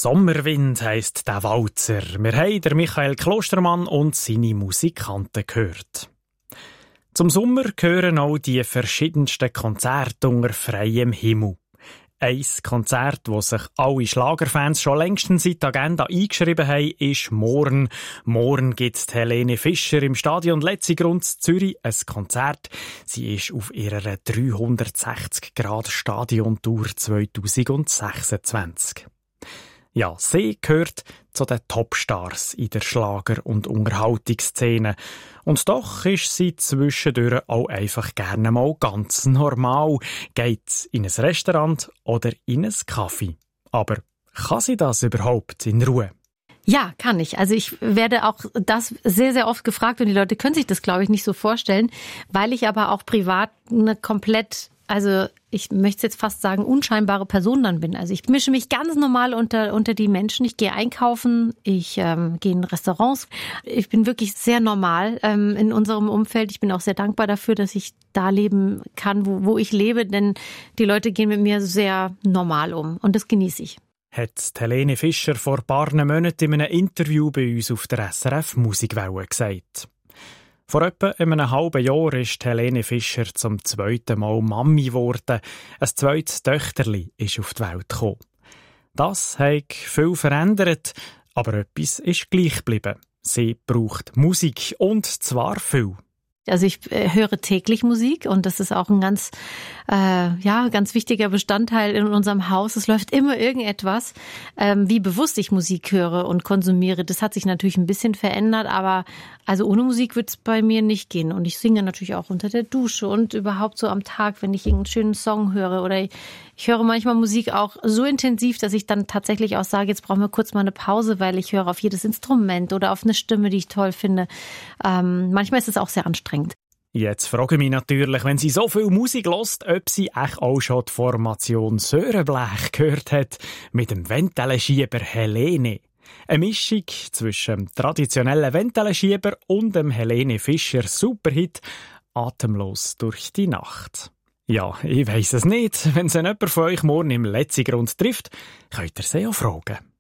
Sommerwind heisst der Walzer. Wir haben den Michael Klostermann und seine Musikanten gehört. Zum Sommer gehören auch die verschiedensten Konzerte unter freiem Himmel. Ein Konzert, das sich alle Schlagerfans schon längstens in die Agenda eingeschrieben haben, ist morgen. Morgen gibt Helene Fischer im Stadion Letzigrund Zürich ein Konzert. Sie ist auf ihrer 360-Grad-Stadiontour 2026. Ja, sie gehört zu den Topstars in der Schlager- und Unterhaltungsszene. Und doch ist sie zwischendurch auch einfach gerne mal ganz normal. Geht in ein Restaurant oder in ein Café. Aber kann sie das überhaupt in Ruhe? Ja, kann ich. Also ich werde auch das sehr, sehr oft gefragt und die Leute können sich das, glaube ich, nicht so vorstellen, weil ich aber auch privat eine komplett, also ich möchte jetzt fast sagen, unscheinbare Person dann bin. Also ich mische mich ganz normal unter die Menschen. Ich gehe einkaufen, ich gehe in Restaurants. Ich bin wirklich sehr normal in unserem Umfeld. Ich bin auch sehr dankbar dafür, dass ich da leben kann, wo ich lebe, denn die Leute gehen mit mir sehr normal um und das genieße ich. Hat Helene Fischer vor ein paar Monaten in einem Interview bei uns auf der SRF Musikwelle gesagt. Vor etwa einem halben Jahr ist Helene Fischer zum zweiten Mal Mami geworden. Ein zweites Töchterli ist auf die Welt gekommen. Das hat viel verändert, aber etwas ist gleich geblieben. Sie braucht Musik, und zwar viel. Also ich höre täglich Musik und das ist auch ein ganz wichtiger Bestandteil in unserem Haus. Es läuft immer irgendetwas. Wie bewusst ich Musik höre und konsumiere, das hat sich natürlich ein bisschen verändert, aber also ohne Musik wird es bei mir nicht gehen. Und ich singe natürlich auch unter der Dusche und überhaupt so am Tag, wenn ich irgendeinen schönen Song höre. Oder ich höre manchmal Musik auch so intensiv, dass ich dann tatsächlich auch sage, jetzt brauchen wir kurz mal eine Pause, weil ich höre auf jedes Instrument oder auf eine Stimme, die ich toll finde. Manchmal ist es auch sehr anstrengend. Jetzt frage ich mich natürlich, wenn sie so viel Musik hört, ob sie echt auch schon die Formation Sörenblech gehört hat mit dem Ventelenschieber Helene. Eine Mischung zwischen dem traditionellen Ventelenschieber und dem Helene Fischer Superhit «Atemlos durch die Nacht». Ja, ich weiss es nicht. Wenn es jemand von euch morgen im Letzigrund trifft, könnt ihr sie ja fragen.